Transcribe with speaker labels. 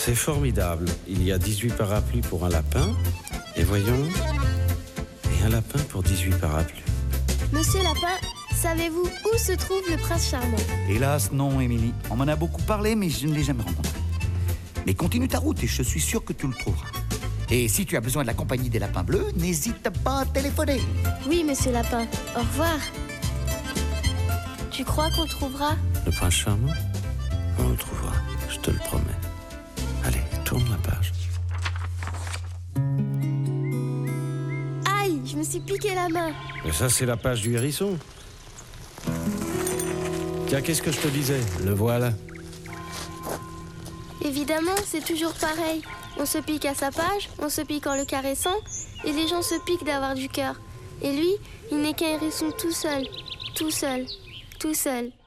Speaker 1: C'est formidable. Il y a 18 parapluies pour un lapin. Et voyons... Et un lapin pour 18 parapluies.
Speaker 2: Monsieur Lapin, savez-vous où se trouve le prince charmant?
Speaker 3: Hélas, non, Émilie. On m'en a beaucoup parlé, mais je ne l'ai jamais rencontré. Mais continue ta route et je suis sûr que tu le trouveras. Et si tu as besoin de la compagnie des lapins bleus, n'hésite pas à téléphoner.
Speaker 2: Oui, monsieur Lapin. Au revoir. Tu crois qu'on le trouvera?
Speaker 1: Le prince charmant? On le trouvera, je te le promets. Allez, tourne la page.
Speaker 2: Aïe, je me suis piqué la main.
Speaker 1: Mais ça, c'est la page du hérisson. Tiens, qu'est-ce que je te disais? Le voilà.
Speaker 2: Évidemment, c'est toujours pareil. On se pique à sa page, on se pique en le caressant, et les gens se piquent d'avoir du cœur. Et lui, il n'est qu'un hérisson tout seul, tout seul, tout seul.